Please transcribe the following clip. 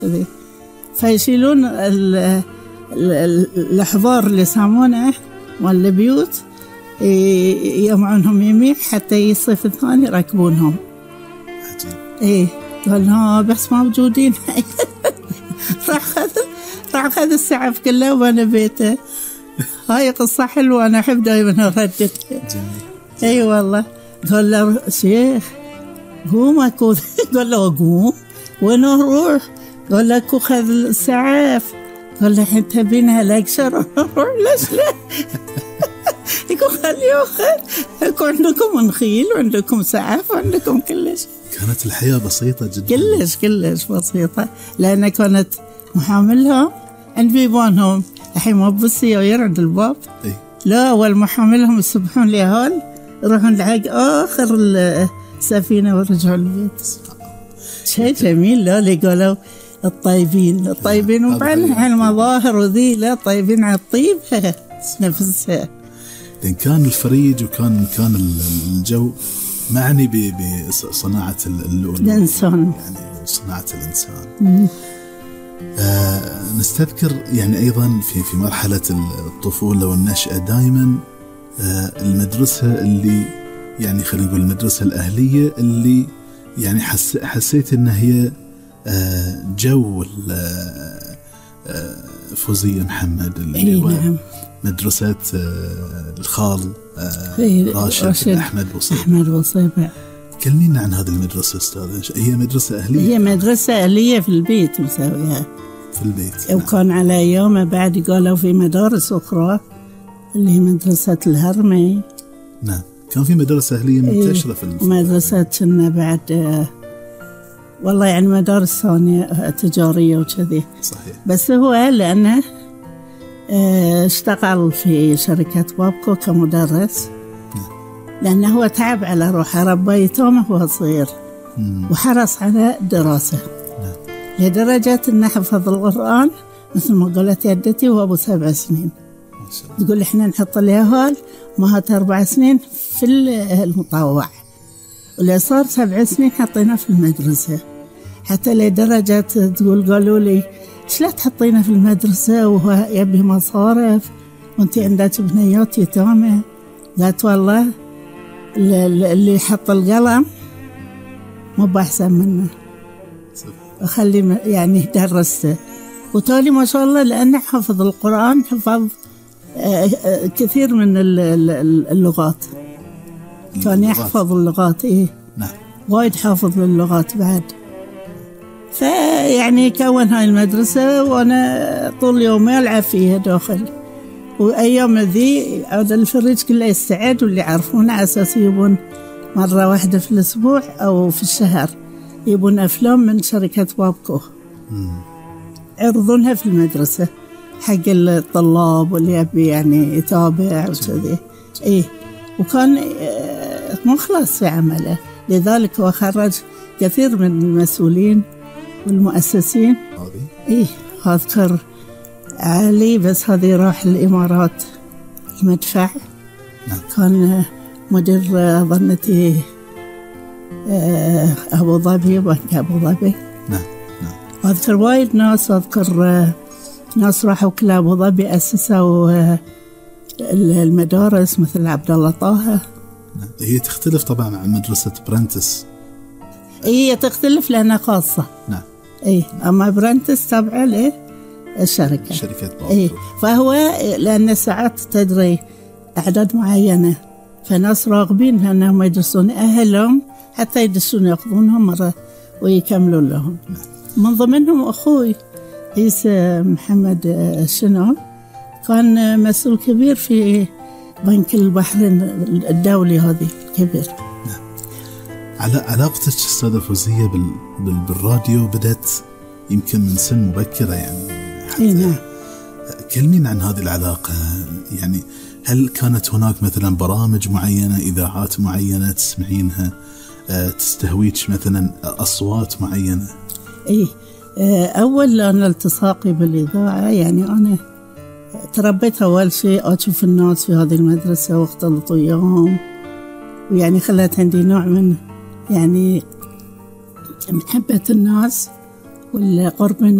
فيشيلون الأحبار اللي يسمونه والبيوت يجمعونهم يمين حتى يصيف الثاني يركبونهم. عجيب. قال بس موجودين. راح خذ السعف كله وانا بيته. هاي قصة حلوة أنا أحب دائما أرددها. جميل. والله. قال له شيخ قوم أكو. قال له قوم وين أروح؟ قال له أكو خذ السعف. قال له الحين تبينها الأكثر. ليش لا؟ يقول خليه أخذ. أكو عندكم نخيل وعندكم سعف وعندكم كلش. كانت الحياة بسيطة جدا. كلش بسيطة لأن كانت محاملهم عند بيبانهم. الحين ما بالسيايير عند الباب. لا أول محاملهم يسبحون ليهال يروحون لحق آخر السفينة ورجعوا البيت. شيء جميل. لا اللي قالوا الطيبين وبعدين على المظاهر وذي. لا طيبين على الطيب نفسها. لأن كان الفريج وكان الجو معني بصناعة الإنسان. يعني صناعة الإنسان. نستذكر يعني أيضا في مرحلة الطفولة والنشأة دائما المدرسة اللي يعني خلينا نقول المدرسة الأهلية اللي يعني حسيت إن هي جو فوزية محمد اللي هو مدرسة الخال راشد أحمد وصيبة. كلمينا عن هذه المدرسة أستاذ. هي مدرسة أهلية؟ هي مدرسة أهلية في البيت مسويها في البيت. وكان على أيامه بعد قالوا في مدارس أخرى اللي هي مدرسة الهرمي. نعم كان في مدرسة أهلية منتشرة في مدرسة كنا بعد والله يعني مدارس ثانية تجارية وكذي. صحيح. بس هو لأنه اشتغل في شركة بابكو كمدرس. لأنه هو تعب على روحه. ربى يتامه وهو صغير وحرص على الدراسة. لدرجة أنه حفظ القرآن مثل ما قالت يدتي وهو أبو 7 سنين. تقول إحنا نحط اليهال مهات 4 سنين في المطوع واللي صار 7 سنين حطينا في المدرسة. حتى لدرجة تقول قالوا لي إيش لا تحطينا في المدرسة وهو يبي مصارف وانت عندك بنيات يتامى. قالت والله اللي يحط القلم مو بأحسن منه أخلي يعني درسته. وتالي ما شاء الله لأنه حفظ القرآن حفظ كثير من اللغات. كان يحفظ اللغات. نعم. وايد حافظ للغات بعد. فيعني كون هاي المدرسة وأنا طول يومي ألعب فيها داخل. وأيام ذي عاد الفريج كله يستعد واللي يعرفونه على أساس يبون مرة واحدة في الأسبوع أو في الشهر يبون أفلام من شركة بابكو يعرضونها في المدرسة حق الطلاب واللي يبي يعني يتابع وكذي. وكان مخلص في عمله. لذلك هو خرج كثير من المسؤولين والمؤسسين. أذكر علي بس هذه راح الإمارات المدفع. كان مدير ظنتي أبو ظبي بنك أبو ظبي. أذكر وايد ناس. أذكر ناس راحوا كل أبو ظبي أسسوا المدارس مثل عبد الله طه. هي تختلف طبعا عن مدرسة برنتس. هي تختلف لأنها خاصة. نعم. أما برنتس تابعة للشركة. شركة بابكو. فهو لأن ساعات تدري أعداد معينة فناس راغبين بأنهم يدرسون أهلهم حتى يدرسون يأخذونهم مرة ويكملون لهم. من ضمنهم أخوي عيسى محمد الشنو كان مسؤول كبير في بنك البحرين الدولي هذه الكبير. علاقتك أستاذة فوزية بالراديو بدأت يمكن من سن مبكرة يعني. نعم. كلمين عن هذه العلاقة. يعني هل كانت هناك مثلا برامج معينة إذاعات معينة تسمعينها تستهويك مثلا أصوات معينة؟ أول أنا التصاقي بالإذاعة يعني أنا تربيت أول شيء أشوف الناس في هذه المدرسة واختلط وياهم ويعني خلت عندي نوع من يعني محبة الناس والقرب من